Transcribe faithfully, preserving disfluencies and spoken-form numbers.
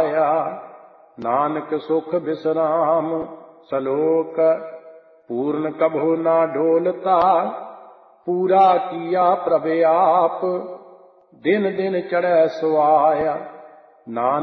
पाया। नानक सुख विश्राम सलोक पूर्ण कभो ना ढोलता। पूरा किया प्रभ आप दिन दिन चढ़ै सुआया। नानक